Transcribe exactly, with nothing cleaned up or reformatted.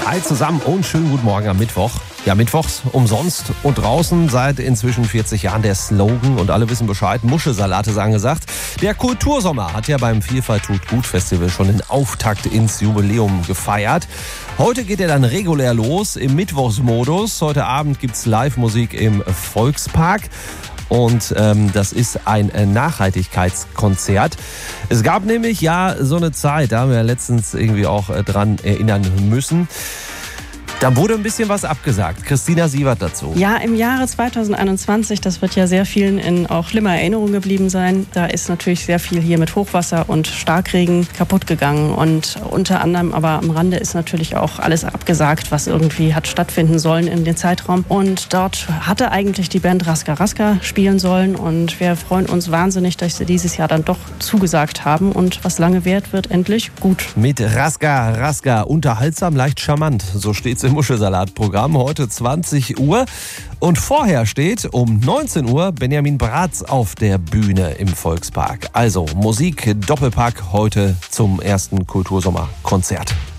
Hi zusammen und schönen guten Morgen am Mittwoch. Ja, mittwochs umsonst und draußen seit inzwischen vierzig Jahren der Slogan und alle wissen Bescheid. Muschelsalat ist angesagt. Der Kultursommer hat ja beim Vielfalt tut gut Festival schon den Auftakt ins Jubiläum gefeiert. Heute geht er dann regulär los im Mittwochsmodus. Heute Abend gibt's Live-Musik im Volkspark. Und ähm, das ist ein äh, Nachhaltigkeitskonzert. Es gab nämlich ja so eine Zeit, da haben wir ja letztens irgendwie auch äh, dran erinnern müssen. Da wurde ein bisschen was abgesagt. Christina Sievert dazu. Ja, im Jahre zweitausendeinundzwanzig, das wird ja sehr vielen in auch schlimmer Erinnerung geblieben sein. Da ist natürlich sehr viel hier mit Hochwasser und Starkregen kaputt gegangen. Und unter anderem aber am Rande ist natürlich auch alles abgesagt, was irgendwie hat stattfinden sollen in den Zeitraum. Und dort hatte eigentlich die Band Raska Raska spielen sollen. Und wir freuen uns wahnsinnig, dass sie dieses Jahr dann doch zugesagt haben. Und was lange währt, wird endlich gut. Mit Raska Raska, unterhaltsam, leicht charmant. So steht's im Muschelsalat-Programm heute zwanzig Uhr. Und vorher steht um neunzehn Uhr Benjamin Bratz auf der Bühne im Volkspark. Also Musik Doppelpack heute zum ersten Kultursommerkonzert.